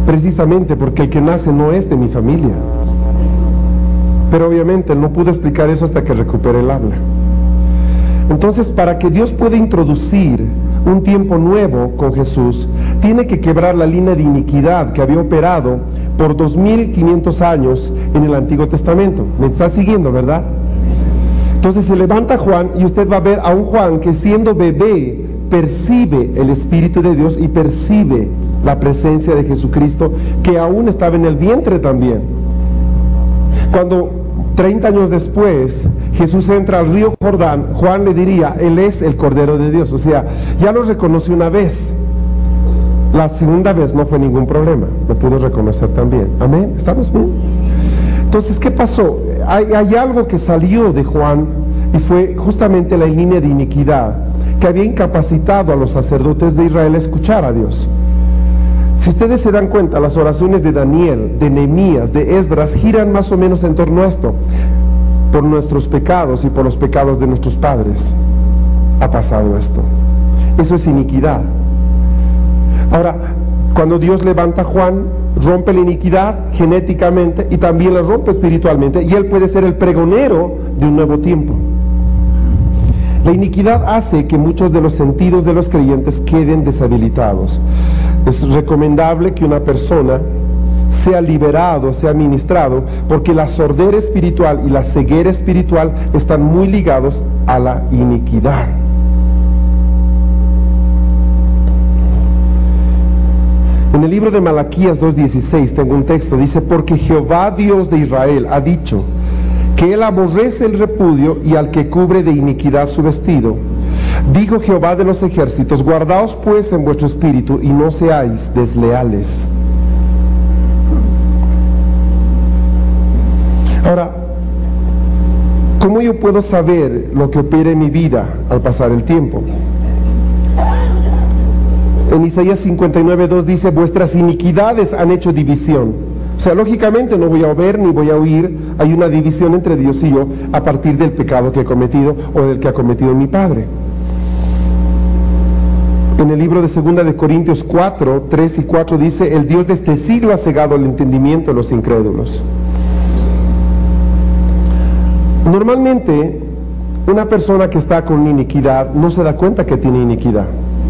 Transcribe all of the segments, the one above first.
precisamente porque el que nace no es de mi familia. Pero obviamente él no pudo explicar eso hasta que recupere el habla. Entonces, para que Dios pueda introducir un tiempo nuevo con Jesús, tiene que quebrar la línea de iniquidad que había operado por 2500 años en el Antiguo Testamento. ¿Me está siguiendo, verdad? Entonces se levanta Juan y usted va a ver a un Juan que, siendo bebé, percibe el Espíritu de Dios y percibe la presencia de Jesucristo, que aún estaba en el vientre también. Cuando 30 años después Jesús entra al río Jordán, Juan le diría: Él es el Cordero de Dios. O sea, ya lo reconoció una vez. La segunda vez no fue ningún problema, lo pudo reconocer también. Amén, ¿estamos bien? Entonces, ¿qué pasó? Hay algo que salió de Juan, y fue justamente la línea de iniquidad que había incapacitado a los sacerdotes de Israel a escuchar a Dios. Si ustedes se dan cuenta, las oraciones de Daniel, de Nehemías, de Esdras giran más o menos en torno a esto: por nuestros pecados y por los pecados de nuestros padres ha pasado esto. Eso es iniquidad. Ahora, cuando Dios levanta a Juan, rompe la iniquidad genéticamente y también la rompe espiritualmente, y él puede ser el pregonero de un nuevo tiempo. La iniquidad hace que muchos de los sentidos de los creyentes queden deshabilitados. Es recomendable que una persona sea liberado, sea ministrado, porque la sordera espiritual y la ceguera espiritual están muy ligados a la iniquidad. En el libro de Malaquías 2:16 tengo un texto, dice: porque Jehová Dios de Israel ha dicho que él aborrece el repudio y al que cubre de iniquidad su vestido. Dijo Jehová de los ejércitos: guardaos pues en vuestro espíritu y no seáis desleales. Ahora, ¿cómo yo puedo saber lo que opera en mi vida al pasar el tiempo? En Isaías 59:2 dice: vuestras iniquidades han hecho división. O sea, lógicamente no voy a ver ni voy a oír. Hay una división entre Dios y yo a partir del pecado que he cometido o del que ha cometido mi padre. En el libro de 2 de Corintios 4:3 y 4 dice: el Dios de este siglo ha cegado el entendimiento de los incrédulos. Normalmente, una persona que está con iniquidad no se da cuenta que tiene iniquidad.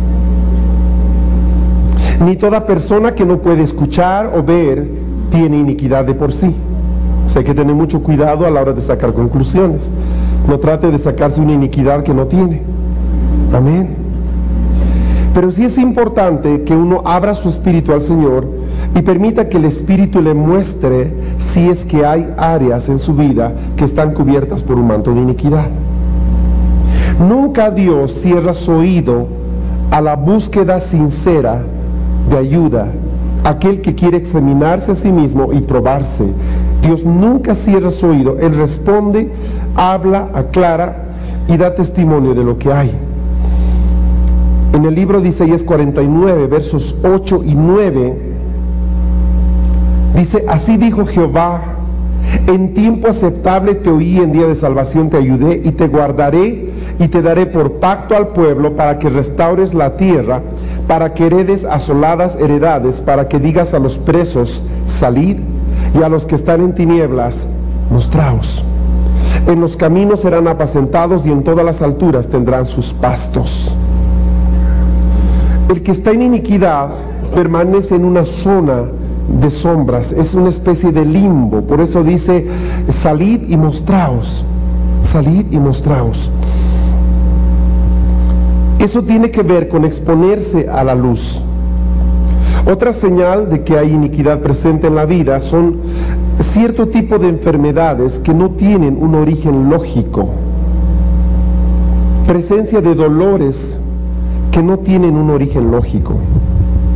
Ni toda persona que no puede escuchar o ver tiene iniquidad de por sí. O sea, hay que tener mucho cuidado a la hora de sacar conclusiones. No trate de sacarse una iniquidad que no tiene. Amén. Pero sí es importante que uno abra su espíritu al Señor y permita que el Espíritu le muestre si es que hay áreas en su vida que están cubiertas por un manto de iniquidad. Nunca Dios cierra su oído a la búsqueda sincera de ayuda, aquel que quiere examinarse a sí mismo y probarse. Dios nunca cierra su oído. Él responde, habla, aclara y da testimonio de lo que hay. En el libro de Isaías 49, versos 8 y 9, dice: así dijo Jehová, en tiempo aceptable te oí, en día de salvación te ayudé, y te guardaré y te daré por pacto al pueblo, para que restaures la tierra, para que heredes asoladas heredades, para que digas a los presos: salid, y a los que están en tinieblas: mostraos. En los caminos serán apacentados, y en todas las alturas tendrán sus pastos. El que está en iniquidad permanece en una zona de sombras, es una especie de limbo. Por eso dice: salid y mostraos, salid y mostraos. Eso tiene que ver con exponerse a la luz. Otra señal de que hay iniquidad presente en la vida son cierto tipo de enfermedades que no tienen un origen lógico. Presencia de dolores que no tienen un origen lógico.